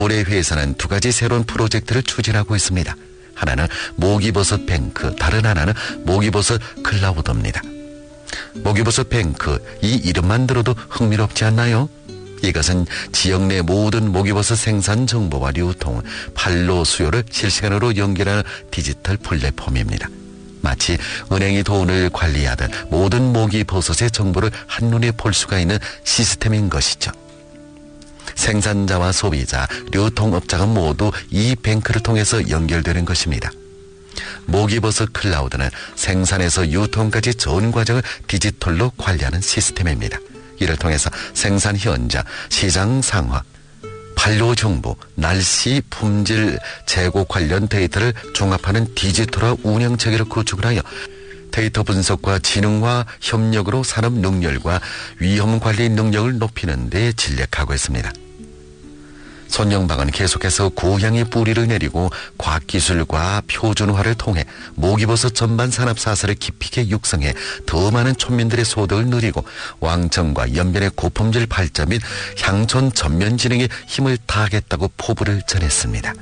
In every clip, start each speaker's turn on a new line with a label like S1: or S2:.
S1: 올해 회사는 두 가지 새로운 프로젝트를 추진하고 있습니다. 하나는 모기버섯 뱅크, 다른 하나는 모기버섯 클라우드입니다. 모기버섯 뱅크, 이 이름만 들어도 흥미롭지 않나요? 이것은 지역 내 모든 모기버섯 생산 정보와 유통, 판로 수요를 실시간으로 연결하는 디지털 플랫폼입니다. 마치 은행이 돈을 관리하듯 모든 모기버섯의 정보를 한눈에 볼 수가 있는 시스템인 것이죠. 생산자와 소비자, 유통업자가 모두 이 뱅크를 통해서 연결되는 것입니다. 모기버섯 클라우드는 생산에서 유통까지 전 과정을 디지털로 관리하는 시스템입니다. 이를 통해서 생산 현장, 시장 상황, 판로 정보, 날씨, 품질, 재고 관련 데이터를 종합하는 디지털화 운영 체계를 구축을 하여 데이터 분석과 지능화 협력으로 산업 능률과 위험 관리 능력을 높이는 데 진력하고 있습니다. 손영방은 계속해서 고향의 뿌리를 내리고 과학기술과 표준화를 통해 모기버섯 전반 산업사설을 깊이 있게 육성해 더 많은 촌민들의 소득을 누리고 왕청과 연변의 고품질 발전 및 향촌 전면 진흥에 힘을 다하겠다고 포부를 전했습니다.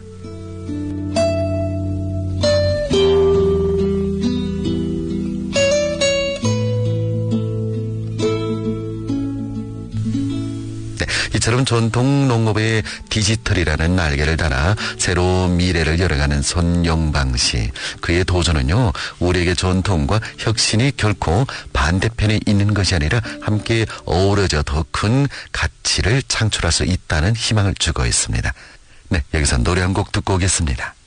S1: 이처럼 전통 농업의 디지털이라는 날개를 달아 새로운 미래를 열어가는 손영방 씨. 그의 도전은요, 우리에게 전통과 혁신이 결코 반대편에 있는 것이 아니라 함께 어우러져 더 큰 가치를 창출할 수 있다는 희망을 주고 있습니다. 네, 여기서 노래 한 곡 듣고 오겠습니다.